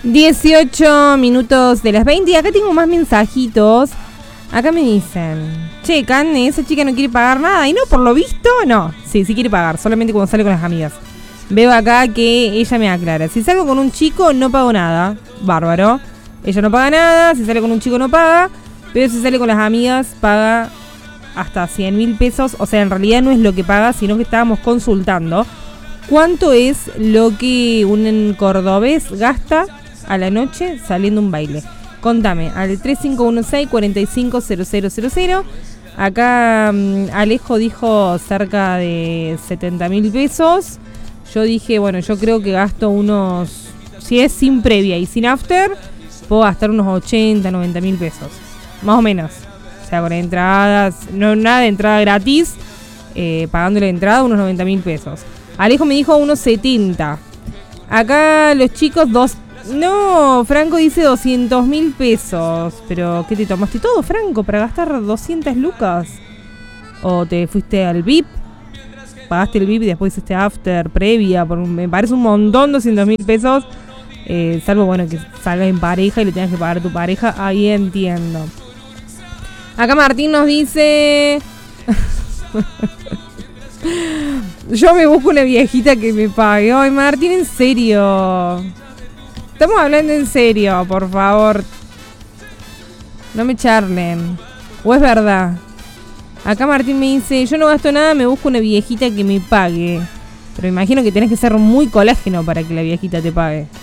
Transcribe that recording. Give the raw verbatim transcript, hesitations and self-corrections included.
dieciocho minutos de las veinte. Y acá tengo más mensajitos. Acá me dicen: che, Cane, esa chica no quiere pagar nada. Y no, por lo visto, no. Sí, sí quiere pagar, solamente cuando sale con las amigas. Veo acá que ella me aclara: si salgo con un chico, no pago nada. Bárbaro. Ella no paga nada, si sale con un chico no paga. Pero si sale con las amigas, paga hasta cien mil pesos. O sea, en realidad no es lo que paga, sino que estábamos consultando cuánto es lo que un cordobés gasta a la noche saliendo a un baile. Contame, al tres cinco uno seis, cuatro cinco cero cero cero cero. Acá um, Alejo dijo cerca de setenta mil pesos. Yo dije, bueno, yo creo que gasto unos, si es sin previa y sin after, puedo gastar unos ochenta, noventa mil pesos. Más o menos. O sea, con entradas, no nada de entrada gratis, eh, pagándole entrada unos noventa mil pesos. Alejo me dijo unos setenta. Acá los chicos, dos... No, Franco dice doscientos mil pesos. Pero, ¿qué te tomaste todo, Franco, para gastar doscientas lucas? ¿O te fuiste al V I P? Pagaste el V I P y después hiciste after, previa. Por un, me parece un montón, doscientos mil pesos. Eh, salvo, bueno, que salgas en pareja y le tengas que pagar a tu pareja. Ahí entiendo. Acá Martín nos dice... yo me busco una viejita que me pague. Ay, Martín, en serio. Estamos hablando en serio, por favor. No me charlen. ¿O es verdad? Acá Martín me dice: yo no gasto nada, me busco una viejita que me pague. Pero imagino que tenés que ser muy colágeno para que la viejita te pague.